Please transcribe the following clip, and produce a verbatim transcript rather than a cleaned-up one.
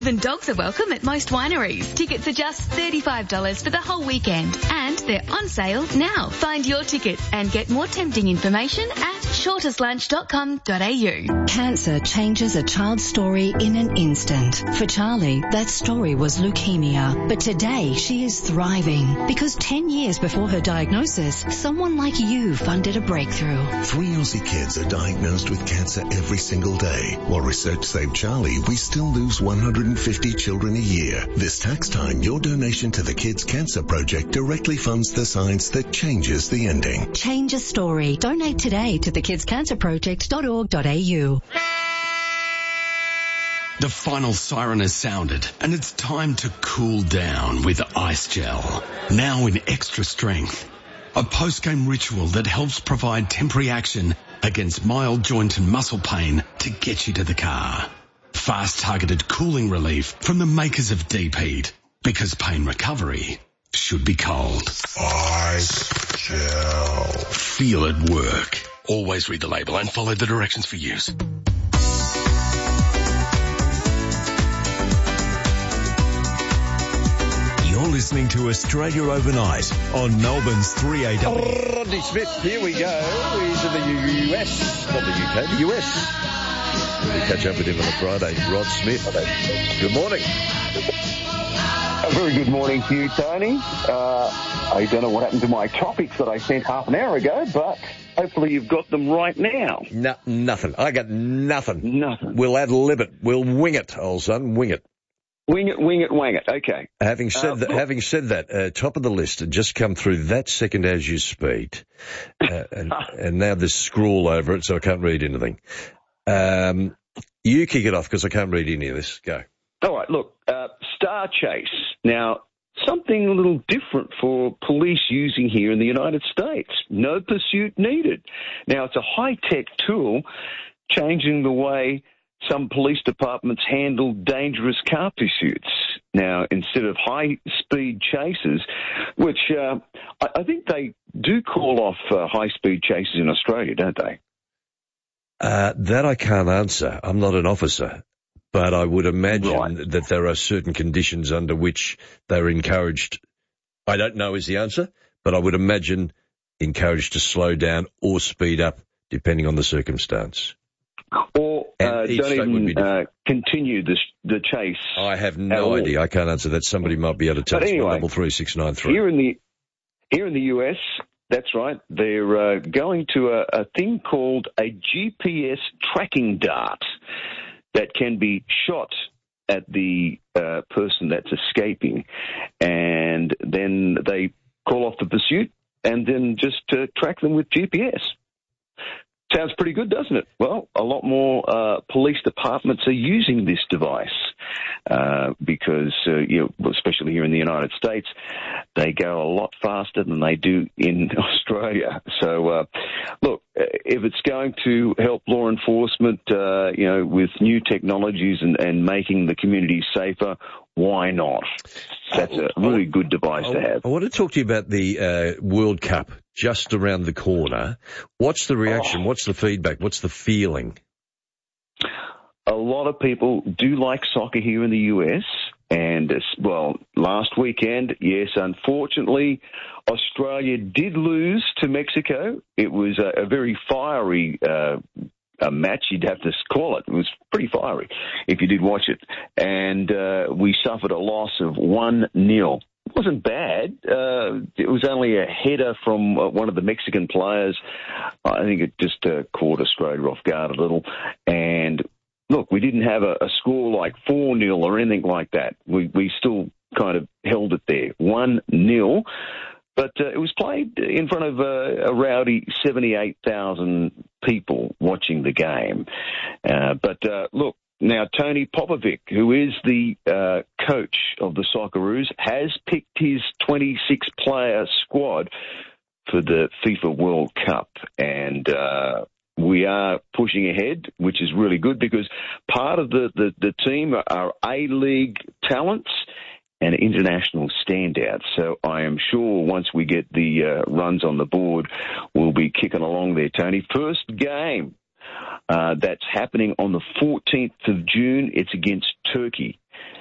Even dogs are welcome at most wineries. Tickets are just thirty-five dollars for the whole weekend, and they're on sale now. Find your tickets and get more tempting information at shortest lunch dot com dot a u. Cancer changes a child's story in an instant. For Charlie, that story was leukemia. But today, she is thriving because ten years before her diagnosis, someone like you funded a breakthrough. Three Aussie kids are diagnosed with cancer every single day. While research saved Charlie, we still lose one hundred fifty children a year. This tax time, your donation to the Kids Cancer Project directly funds the science that changes the ending. Change a story. Donate today to the kids cancer project dot org dot a u. The final siren has sounded, and it's time to cool down with Ice Gel. Now in extra strength. A post-game ritual that helps provide temporary action against mild joint and muscle pain to get you to the car. Fast targeted cooling relief from the makers of Deep Heat, because pain recovery should be cold. Ice Gel. Feel it work. Always read the label and follow the directions for use. You're listening to Australia Overnight on Melbourne's three A W. Rodney Smith, here we go. He's in the U S, not the U K, the U S. We catch up with him on a Friday. Rod Smith. Good morning. A very good morning to you, Tony. Uh, I don't know what happened to my topics that I sent half an hour ago, but hopefully you've got them right now. No, nothing. I got nothing. Nothing. We'll ad-lib it. We'll wing it, old son. Wing it. Wing it, wing it, wang it. Okay. Having said uh, that, look. having said that, uh, top of the list had just come through that second as you speak, uh, and, and now there's scroll over it, so I can't read anything. Um, you kick it off because I can't read any of this. Go. All right, look, uh, Star Chase. Now, something a little different for police using here in the United States. No pursuit needed. Now, it's a high-tech tool changing the way some police departments handle dangerous car pursuits. Now, instead of high-speed chases, which uh, I, I think they do call off uh, high-speed chases in Australia, don't they? Uh, that I can't answer. I'm not an officer. But I would imagine right. that there are certain conditions under which they're encouraged. I don't know is the answer, but I would imagine encouraged to slow down or speed up depending on the circumstance. Or uh, don't even uh, continue the, the chase. I have no idea. I can't answer that. Somebody might be able to tell but us. Anyway, level three six nine three. Here in the here in the U S, that's right. They're uh, going to a, a thing called a G P S tracking dart that can be shot at the uh, person that's escaping, and then they call off the pursuit and then just uh, track them with G P S. Sounds pretty good, doesn't it? Well, a lot more uh, police departments are using this device uh, because, uh, you know, especially here in the United States, they go a lot faster than they do in Australia. So, uh, look, if it's going to help law enforcement, uh, you know, with new technologies and, and making the community safer, why not? That's a really good device I, to have. I want to talk to you about the uh, World Cup just around the corner. What's the reaction? Oh. What's the feedback? What's the feeling? A lot of people do like soccer here in the U S, and, well, last weekend, yes, unfortunately, Australia did lose to Mexico. It was a, a very fiery uh a match, you'd have to call it. It was pretty fiery if you did watch it. And uh, we suffered a loss of one nil. It wasn't bad. Uh, it was only a header from uh, one of the Mexican players. I think it just uh, caught Australia off guard a little. And, look, we didn't have a, a score like four nil or anything like that. We, we still kind of held it there, one nil. But uh, it was played in front of uh, a rowdy seventy-eight thousand people watching the game. Uh, but, uh, look, now Tony Popovic, who is the uh, coach of the Socceroos, has picked his twenty-six player squad for the FIFA World Cup. And uh, we are pushing ahead, which is really good because part of the, the, the team are A-League talents and international standouts. So I am sure once we get the uh, runs on the board, we'll be kicking along there, Tony. First game uh, that's happening on the fourteenth of June. It's against Turkey.